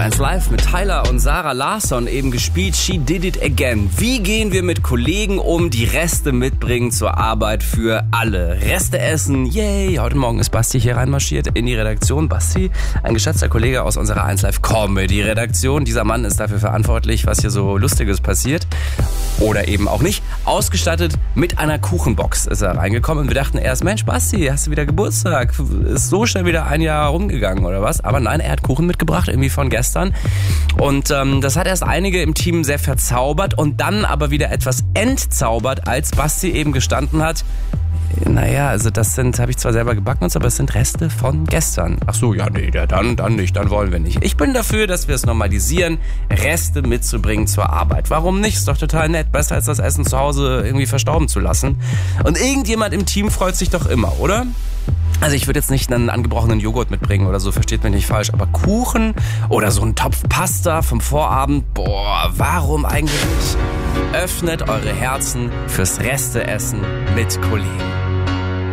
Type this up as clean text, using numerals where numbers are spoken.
1 Live mit Tyler und Sarah Larsson eben gespielt. She did it again. Wie gehen wir mit Kollegen um, die Reste mitbringen zur Arbeit für alle? Reste essen, yay! Heute Morgen ist Basti hier reinmarschiert in die Redaktion. Basti, ein geschätzter Kollege aus unserer 1 Live Comedy Redaktion. Dieser Mann ist dafür verantwortlich, was hier so Lustiges passiert. Oder eben auch nicht. Ausgestattet mit einer Kuchenbox ist er reingekommen. Und wir dachten erst, Mensch Basti, hast du wieder Geburtstag? Ist so schnell wieder ein Jahr rumgegangen oder was? Aber nein, er hat Kuchen mitgebracht, irgendwie von gestern. Und das hat erst einige im Team sehr verzaubert und dann aber wieder etwas entzaubert, als Basti eben gestanden hat. Naja, also das habe ich zwar selber gebacken, aber es sind Reste von gestern. Ach so, ja, nee, dann nicht, dann wollen wir nicht. Ich bin dafür, dass wir es normalisieren, Reste mitzubringen zur Arbeit. Warum nicht? Ist doch total nett. Besser als das Essen zu Hause irgendwie verstauben zu lassen. Und irgendjemand im Team freut sich doch immer, oder? Also ich würde jetzt nicht einen angebrochenen Joghurt mitbringen oder so, versteht mich nicht falsch, aber Kuchen oder so ein Topf Pasta vom Vorabend, boah, warum eigentlich nicht? Öffnet eure Herzen fürs Resteessen mit Kollegen.